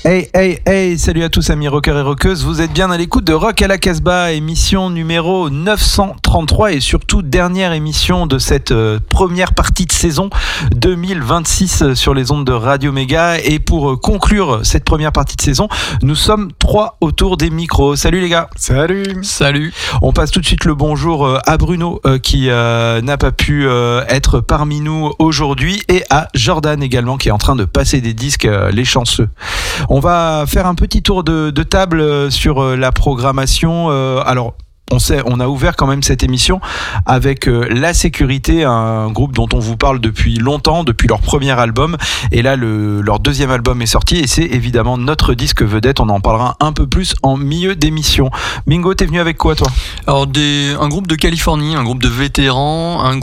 Hey, salut à tous amis rockers et rockeuses, vous êtes bien à l'écoute de Rock à la Casbah, émission numéro 933 et surtout dernière émission de cette première partie de saison 2026 sur les ondes de Radio Méga. Et pour conclure cette première partie de saison, nous sommes 3 autour des micros. Salut les gars. Salut. On passe tout de suite le bonjour à Bruno qui n'a pas pu être parmi nous aujourd'hui, et à Jordan également qui est en train de passer des disques, les chanceux. On va faire un petit tour de table sur la programmation. Alors, on a ouvert quand même cette émission avec La Sécurité, un groupe dont on vous parle depuis longtemps, depuis leur premier album. Et là, leur deuxième album est sorti et c'est évidemment notre disque vedette. On en parlera un peu plus en milieu d'émission. Mingo, t'es venu avec quoi, toi ? Alors, un groupe de Californie, un groupe de vétérans, un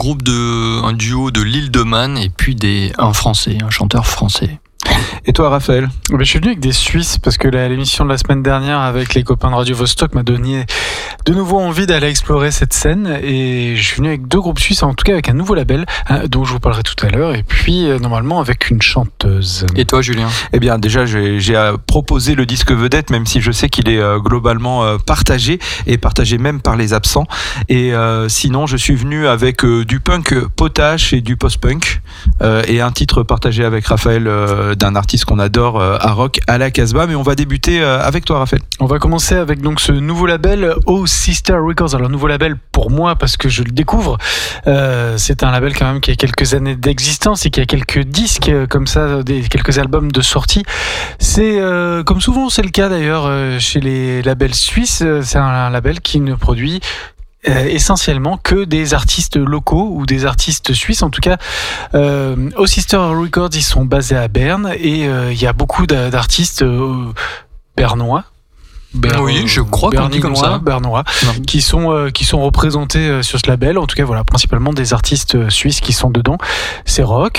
duo de l'île de Man et puis un chanteur français. Et toi, Raphaël ? Je suis venu avec des Suisses parce que l'émission de la semaine dernière avec les copains de Radio Vostok m'a donné de nouveau envie d'aller explorer cette scène, et je suis venu avec 2 groupes suisses, en tout cas avec un nouveau label dont je vous parlerai tout à l'heure, et puis normalement avec une chanteuse. Et toi, Julien ? Eh bien déjà j'ai proposé le disque vedette, même si je sais qu'il est globalement partagé même par les absents, et sinon je suis venu avec du punk potache et du post-punk, et un titre partagé avec Raphaël d'un artiste qu'on adore à Rock à la Casbah. Mais on va débuter avec toi, Raphaël. On va commencer avec donc ce nouveau label Oh Sister Records. Alors nouveau label pour moi parce que je le découvre. C'est un label quand même qui a quelques années d'existence et qui a quelques disques comme ça, quelques albums de sortie. C'est comme souvent c'est le cas d'ailleurs chez les labels suisses. C'est un label qui ne produit essentiellement que des artistes locaux ou des artistes suisses. En tout cas, Oh Sister Records, ils sont basés à Berne, et il y a beaucoup d'artistes bernois. Oui, je crois qu'on dit comme ça. Bernois, qui sont représentés sur ce label. En tout cas, voilà, principalement des artistes suisses qui sont dedans. C'est rock.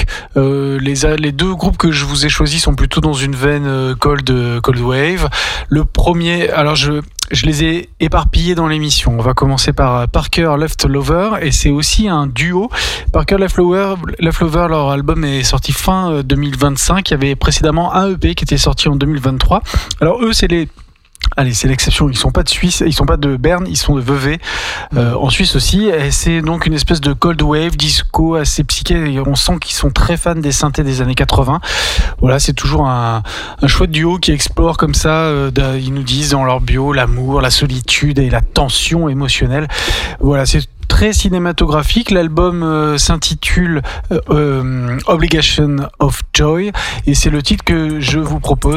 Les 2 groupes que je vous ai choisis sont plutôt dans une veine cold wave. Le premier, alors je les ai éparpillés dans l'émission. On va commencer par Parker Left Lover, et c'est aussi un duo. Parker Left Lover, leur album est sorti fin 2025. Il y avait précédemment un EP qui était sorti en 2023. Alors eux, c'est l'exception. Ils sont pas de Suisse, ils sont pas de Berne, ils sont de Vevey, en Suisse aussi. Et c'est donc une espèce de cold wave disco assez psyché. On sent qu'ils sont très fans des synthés des années 80. Voilà, c'est toujours un chouette duo qui explore comme ça. Ils nous disent dans leur bio l'amour, la solitude et la tension émotionnelle. Voilà, c'est très cinématographique. L'album s'intitule Obligation of Joy, et c'est le titre que je vous propose.